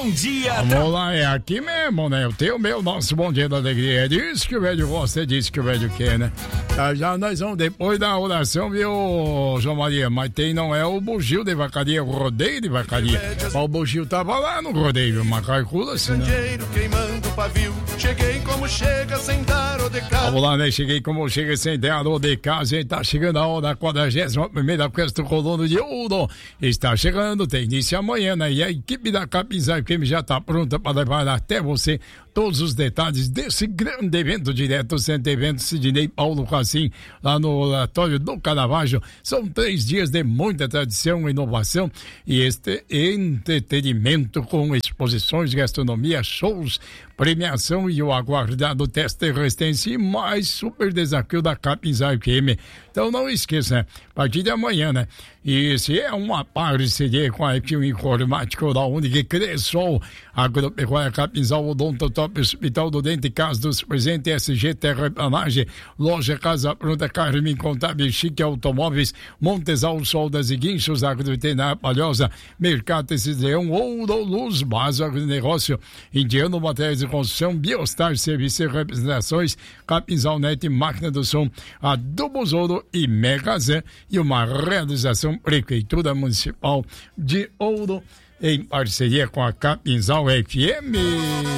bom dia. Vamos lá, é aqui mesmo, né? Eu tenho o meu, nosso bom dia da alegria. É disso que o velho gosta, é disso que o velho quer, né? Já nós vamos depois da oração, viu, João Maria? Mas não é o bugio de vacaria, o rodeio de vacaria. Mas o bugio tava lá no rodeio, mas calcula-se, né? Cheguei como chega sem dar o de casa. Vamos lá, né? Cheguei como chega sem dar o de casa. Tá chegando a hora da 41ª Festa Colono de Ouro. Está chegando, tem início amanhã, né? E a equipe da Capinzal FM já tá pronta para levar até você todos os detalhes desse grande evento direto do Centro de Eventos Sidney Paulo Cassim, lá no Oratório do Caravaggio. São 3 dias de muita tradição, inovação e entretenimento com exposições, gastronomia, shows, premiação e o aguardado teste de resistência e mais super desafio da Capinzal FM. Então não esqueça, né? A partir de amanhã, né? E se é uma parceria com a equipe informática da Unig Cressol, Agropecuária Capinzal, Odonto Top, Hospital do Dente, Casa dos Presentes, SG Terraplanagem, Loja Casa Pronta, Carmen Contábil, Chique Automóveis, Montesal, Soldas e Guinchos, Agroveterinária Palhosa, Mercado Tecido Leão, Ouro Luz, Base Agronegócio, Indiano Materiais de Construção, Biostar, Serviços e Representações, Capinzal Net, Máquina do Som, Adubos Ouro e Megazan, e uma realização Prefeitura Municipal de Ouro, em parceria com a Capinzal FM.